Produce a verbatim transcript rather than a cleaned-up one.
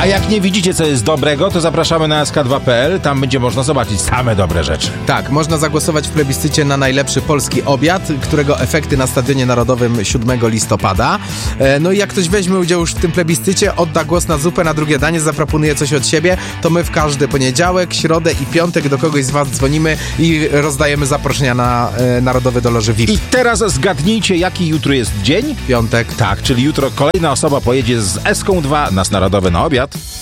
A jak nie widzicie, co jest dobrego, to zapraszamy na S K dwa kropka P L. Tam będzie można zobaczyć same dobre rzeczy. Tak, można zagłosować w plebiscycie na najlepszy polski obiad, którego efekty na Stadionie Narodowym siódmego listopada. No i jak ktoś weźmie udział już w tym plebiscycie, odda głos na zupę, na drugie danie, zaproponuje coś od siebie, to my w każdy poniedziałek, środę i piątek do kogoś z was dzwonimy i rozdajemy zaproszenia na e, Narodowy do Loży V I P. I teraz zgadnijcie, jaki jutro jest dzień? Piątek. Tak, czyli jutro kolejna osoba pojedzie z S K dwa nas Narodowy na obiad.